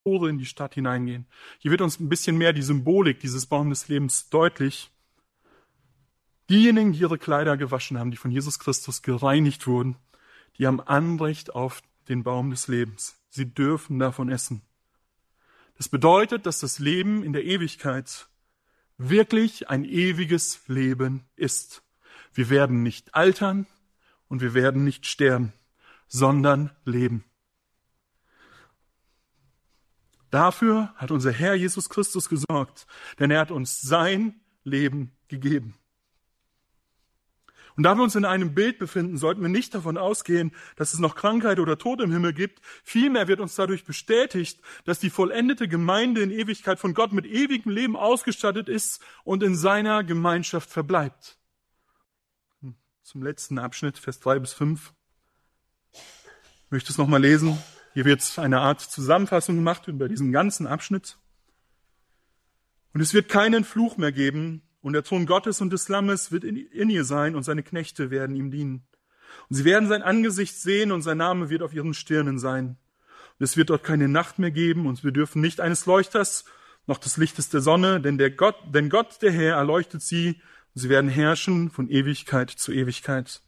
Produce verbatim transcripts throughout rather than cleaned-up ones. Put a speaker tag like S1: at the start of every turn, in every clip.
S1: Tore in die Stadt hineingehen. Hier wird uns ein bisschen mehr die Symbolik dieses Baum des Lebens deutlich. Diejenigen, die ihre Kleider gewaschen haben, die von Jesus Christus gereinigt wurden, die haben Anrecht auf den Baum des Lebens. Sie dürfen davon essen. Das bedeutet, dass das Leben in der Ewigkeit wirklich ein ewiges Leben ist. Wir werden nicht altern und wir werden nicht sterben, sondern leben. Dafür hat unser Herr Jesus Christus gesorgt, denn er hat uns sein Leben gegeben. Und da wir uns in einem Bild befinden, sollten wir nicht davon ausgehen, dass es noch Krankheit oder Tod im Himmel gibt. Vielmehr wird uns dadurch bestätigt, dass die vollendete Gemeinde in Ewigkeit von Gott mit ewigem Leben ausgestattet ist und in seiner Gemeinschaft verbleibt. Zum letzten Abschnitt, Vers drei bis fünf. Ich möchte es nochmal lesen. Hier wird eine Art Zusammenfassung gemacht über diesen ganzen Abschnitt. Und es wird keinen Fluch mehr geben, und der Thron Gottes und des Lammes wird in, in ihr sein, und seine Knechte werden ihm dienen. Und sie werden sein Angesicht sehen, und sein Name wird auf ihren Stirnen sein. Und es wird dort keine Nacht mehr geben, und wir dürfen nicht eines Leuchters, noch des Lichtes der Sonne, denn der Gott, denn Gott, der Herr, erleuchtet sie, und sie werden herrschen von Ewigkeit zu Ewigkeit.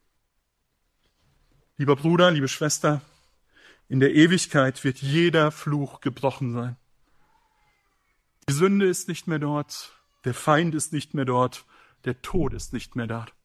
S1: Lieber Bruder, liebe Schwester, in der Ewigkeit wird jeder Fluch gebrochen sein. Die Sünde ist nicht mehr dort. Der Feind ist nicht mehr dort, der Tod ist nicht mehr da.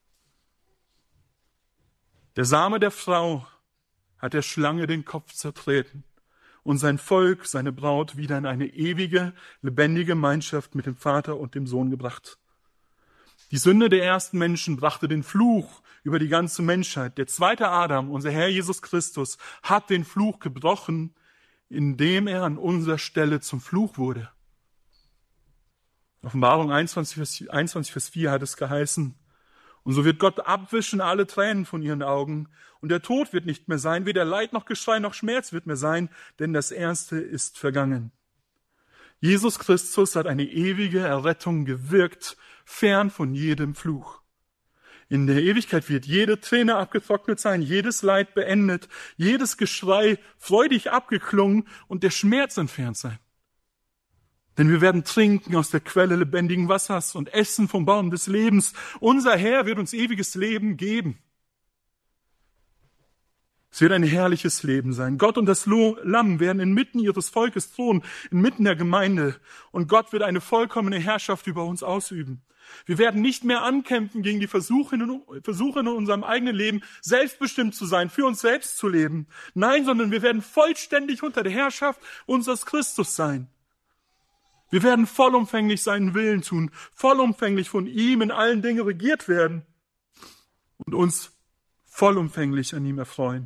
S1: Der Same der Frau hat der Schlange den Kopf zertreten und sein Volk, seine Braut, wieder in eine ewige, lebendige Gemeinschaft mit dem Vater und dem Sohn gebracht. Die Sünde der ersten Menschen brachte den Fluch über die ganze Menschheit. Der zweite Adam, unser Herr Jesus Christus, hat den Fluch gebrochen, indem er an unserer Stelle zum Fluch wurde. Offenbarung einundzwanzig, Vers vier hat es geheißen, und so wird Gott abwischen alle Tränen von ihren Augen, und der Tod wird nicht mehr sein, weder Leid noch Geschrei noch Schmerz wird mehr sein, denn das Erste ist vergangen. Jesus Christus hat eine ewige Errettung gewirkt, fern von jedem Fluch. In der Ewigkeit wird jede Träne abgetrocknet sein, jedes Leid beendet, jedes Geschrei freudig abgeklungen und der Schmerz entfernt sein. Denn wir werden trinken aus der Quelle lebendigen Wassers und essen vom Baum des Lebens. Unser Herr wird uns ewiges Leben geben. Es wird ein herrliches Leben sein. Gott und das Lamm werden inmitten ihres Volkes thronen, inmitten der Gemeinde. Und Gott wird eine vollkommene Herrschaft über uns ausüben. Wir werden nicht mehr ankämpfen gegen die Versuche in, Versuche in unserem eigenen Leben, selbstbestimmt zu sein, für uns selbst zu leben. Nein, sondern wir werden vollständig unter der Herrschaft unseres Christus sein. Wir werden vollumfänglich seinen Willen tun, vollumfänglich von ihm in allen Dingen regiert werden und uns vollumfänglich an ihm erfreuen.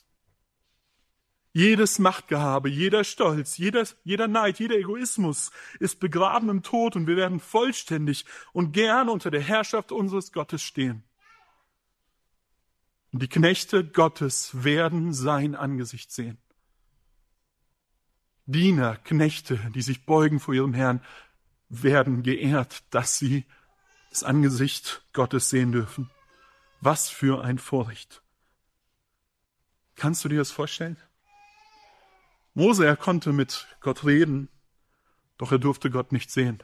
S1: Jedes Machtgehabe, jeder Stolz, jeder, jeder Neid, jeder Egoismus ist begraben im Tod und wir werden vollständig und gern unter der Herrschaft unseres Gottes stehen. Und die Knechte Gottes werden sein Angesicht sehen. Diener, Knechte, die sich beugen vor ihrem Herrn, werden geehrt, dass sie das Angesicht Gottes sehen dürfen. Was für ein Vorrecht. Kannst du dir das vorstellen? Mose, er konnte mit Gott reden, doch er durfte Gott nicht sehen.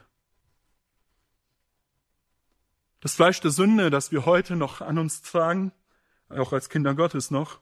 S1: Das Fleisch der Sünde, das wir heute noch an uns tragen, auch als Kinder Gottes noch,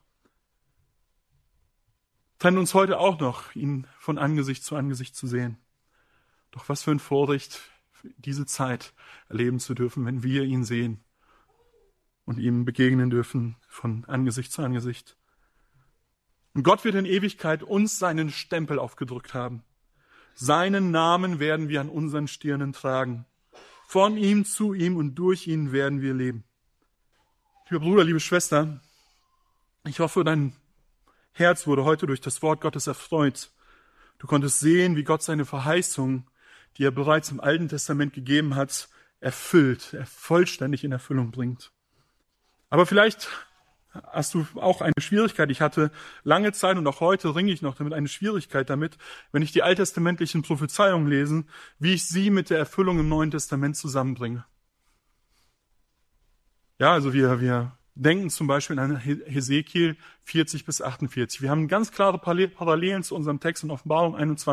S1: trennt uns heute auch noch, ihn von Angesicht zu Angesicht zu sehen. Doch was für ein Vorrecht, diese Zeit erleben zu dürfen, wenn wir ihn sehen und ihm begegnen dürfen von Angesicht zu Angesicht. Und Gott wird in Ewigkeit uns seinen Stempel aufgedrückt haben. Seinen Namen werden wir an unseren Stirnen tragen. Von ihm, zu ihm und durch ihn werden wir leben. Lieber Bruder, liebe Schwester, ich hoffe, dein Herz wurde heute durch das Wort Gottes erfreut. Du konntest sehen, wie Gott seine Verheißung, die er bereits im Alten Testament gegeben hat, erfüllt, er vollständig in Erfüllung bringt. Aber vielleicht hast du auch eine Schwierigkeit. Ich hatte lange Zeit und auch heute ringe ich noch damit eine Schwierigkeit damit, wenn ich die alttestamentlichen Prophezeiungen lese, wie ich sie mit der Erfüllung im Neuen Testament zusammenbringe. Ja, also wir, wir denken zum Beispiel an Hesekiel vierzig bis achtundvierzig. Wir haben ganz klare Parallelen zu unserem Text in Offenbarung einundzwanzig.